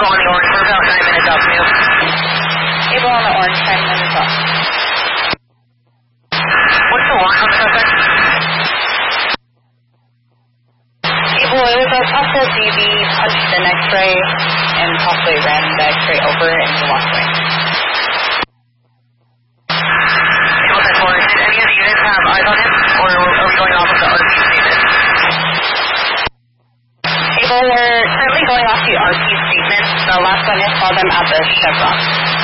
Able on the orange, we're about 9 minutes out from you. Able on the orange, 10 minutes off. What's the launch on the suspect? Able, it was a possible DV, punched an X-ray, and possibly ran the X-ray over and walked away. Able 10-4, did any of the units have eyes on him, or are we going off of the RP statement? Able, we're currently going off the RP statement. The last one I saw them at the Chevron.